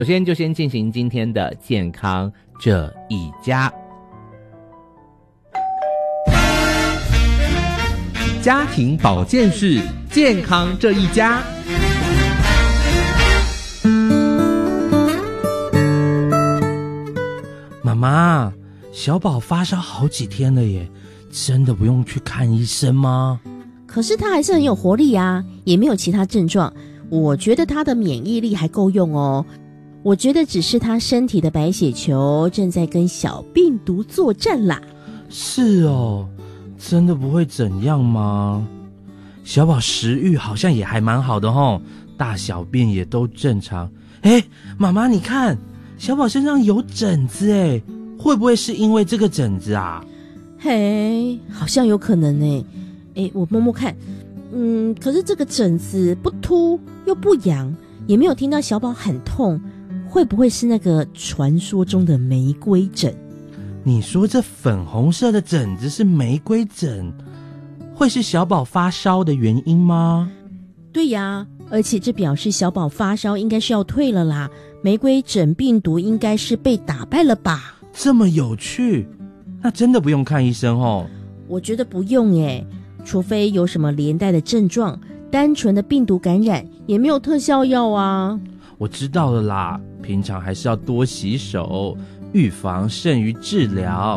首先就先进行今天的健康这一家。家庭保健室，健康这一家。 妈妈，小宝发烧好几天了耶，真的不用去看医生吗？ 可是他还是很有活力啊，也没有其他症状，我觉得他的免疫力还够用哦。我觉得只是他身体的白血球正在跟小病毒作战啦。 是哦，真的不会怎样吗？小宝食欲好像也还蛮好的齁，大小便也都正常。妈妈你看，小宝身上有疹子耶，会不会是因为这个疹子啊？ 嘿，好像有可能耶。我摸摸看，可是这个疹子不凸又不痒，也没有听到小宝很痛，会不会是那个传说中的玫瑰疹？ 你说这粉红色的疹子是玫瑰疹，会是小宝发烧的原因吗？ 对呀，而且这表示小宝发烧应该是要退了啦，玫瑰疹病毒应该是被打败了吧？ 这么有趣，那真的不用看医生哦。 我觉得不用耶，除非有什么连带的症状，单纯的病毒感染也没有特效药啊。 我知道了啦，平常还是要多洗手，预防胜于治疗。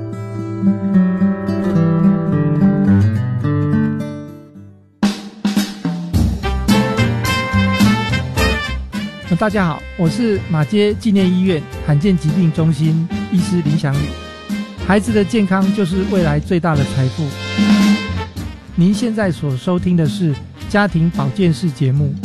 大家好，我是马偕纪念医院罕见疾病中心医师林祥宇。孩子的健康就是未来最大的财富。您现在所收听的是家庭保健室节目。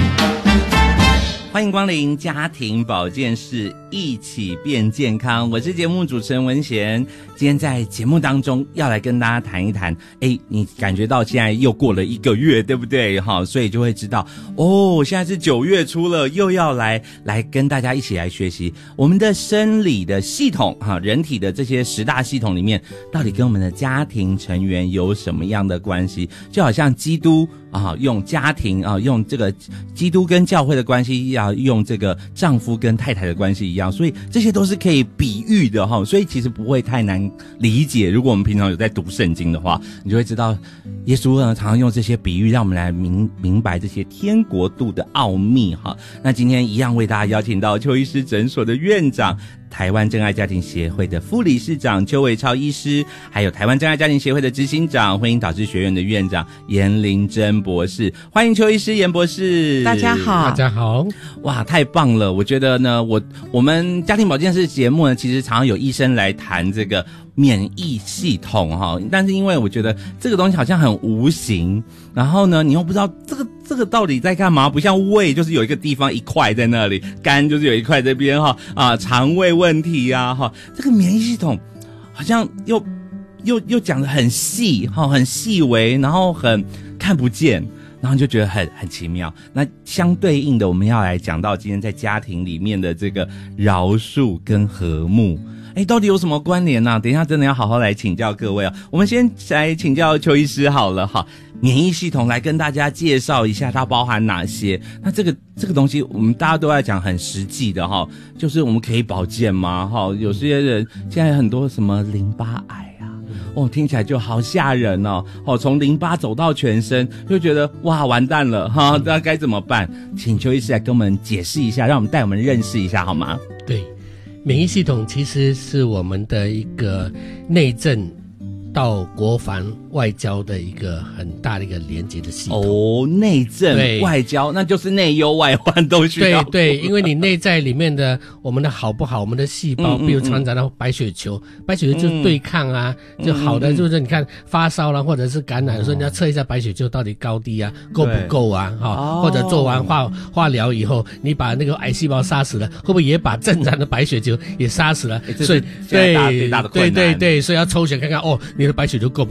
欢迎光临家庭保健室，一起变健康。我是节目主持人文贤，今天在节目当中要来跟大家谈一谈，你感觉到现在又过了1个月，对不对？所以就会知道现在是9月初了，又要来跟大家一起来学习我们的生理的系统，人体的这些10大系统里面，到底跟我们的家庭成员有什么样的关系？就好像基督用家庭用这个基督跟教会的关系，要用这个丈夫跟太太的关系一样，所以这些都是可以比喻的所以其实不会太难理解。如果我们平常有在读圣经的话，你就会知道耶稣呢常常用这些比喻，让我们来明白这些天国度的奥秘那今天一样为大家邀请到邱医师诊所的院长，台湾真爱家庭协会的副理事长邱伟超医师，还有台湾真爱家庭协会的执行长，婚姻导师学院的院长严玲珍博士。欢迎邱医师、严博士。 大家好。大家好。 哇，太棒了！我觉得呢，我们家庭保健室节目呢，其实常常有医生来谈这个免疫系统但是因为我觉得这个东西好像很无形，然后呢你又不知道这个到底在干嘛，不像胃就是有一个地方一块在那里，肝就是有一块这边肠胃问题这个免疫系统好像又讲得很细很细微，然后很看不见，然后你就觉得很奇妙。那相对应的，我们要来讲到今天在家庭里面的这个饶恕跟和睦，到底有什么关联呢？等一下真的要好好来请教各位我们先来请教邱医师好了免疫系统来跟大家介绍一下它包含哪些。那这个东西我们大家都在讲很实际的就是我们可以保健吗？有些人现在很多什么淋巴癌听起来就好吓人从淋巴走到全身，就觉得哇完蛋了那该怎么办？请邱医师来跟我们解释一下，让我们带我们认识一下好吗？ 对，免疫系统其实是我们的一个内政到国防外交的一个很大的一个连接的系统。 内政外交，那就是内忧外患都需要。 对，因为你内在里面的我们的好不好，我们的细胞比如传达到白血球，白血球就是对抗就好的就是你看发烧了或者是感染的时候，你要测一下白血球到底高低够不够或者做完化疗以后，你把那个癌细胞杀死了，会不会也把正常的白血球也杀死了？所以最大的困难。 对，所以要抽血看看你的白血球够不够，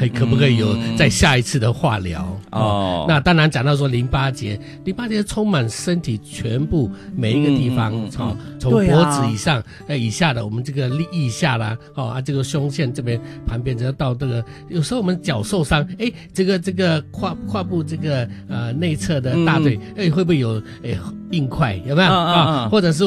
可不可以有再下一次的化疗？ 哦， 那当然讲到说淋巴结充满身体全部每一个地方，从对啊脖子以上以下的我们这个腋下啦，这个胸腺这边旁边，只要到这个，有时候我们脚受伤，这个胯部这个内侧的大腿，会不会有硬块？有没有或者是